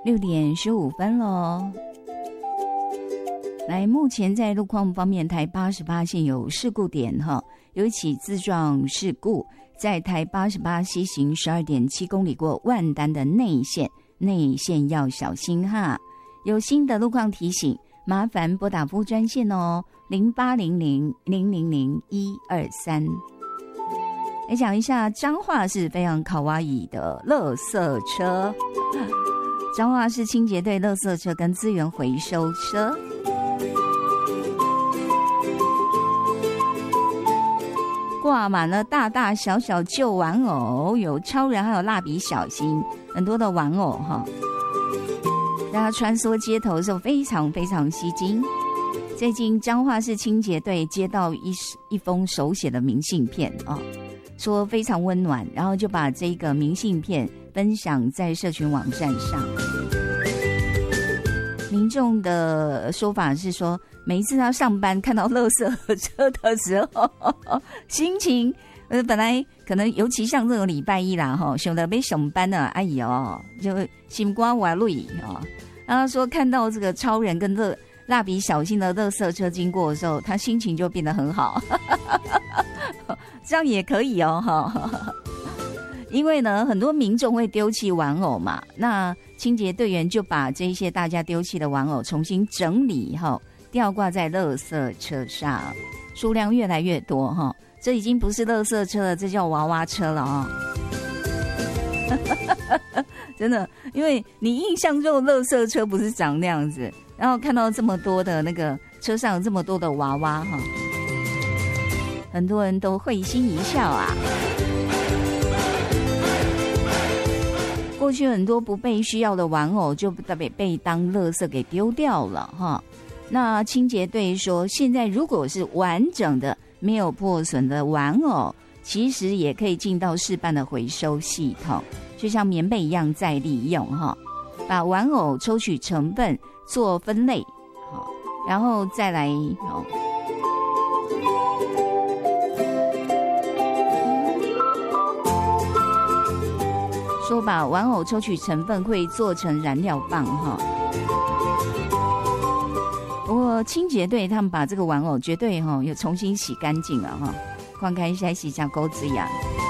6:15咯。来，目前在路况方面，台88线有事故点哈，有一起自撞事故，在台88西行12.7公里过万丹的内线要小心哈。有新的路况提醒，麻烦拨打服务专线哦，0800-000-123。来讲一下彰化市非常卡哇伊的垃圾车，彰化市清洁队垃圾车跟资源回收车。挂满了大大小小旧玩偶，有超人还有蜡笔小新，很多的玩偶哈，让它穿梭街头的时候非常非常吸睛。最近彰化市清洁队接到一封手写的明信片啊，说非常温暖，然后就把这个明信片分享在社群网站上。民众的说法是说，每一次他上班看到垃圾车的时候，心情本来可能尤其像这种礼拜一啦哈，想到要上班了，哎呦，就心肝活累哦。然后说看到这个超人跟蜡笔小新的垃圾车经过的时候，他心情就变得很好，这样也可以哦哈。因为呢，很多民众会丢弃玩偶嘛，那清洁队员就把这些大家丢弃的玩偶重新整理后，吊挂在垃圾车上，数量越来越多哈。这已经不是垃圾车了，这叫娃娃车了啊！真的，因为你印象中的垃圾车不是长那样子，然后看到这么多的那个车上有这么多的娃娃哈，很多人都会心一笑啊。过去很多不被需要的玩偶就被当垃圾给丢掉了哈。那清洁队说，现在如果是完整的没有破损的玩偶，其实也可以进到市办的回收系统，就像棉被一样再利用哈，把玩偶抽取成分做分类，然后再来说把玩偶抽取成分会做成燃料棒哈。不过清洁队他们把这个玩偶绝对有重新洗干净了哈，看开洗下钩子呀。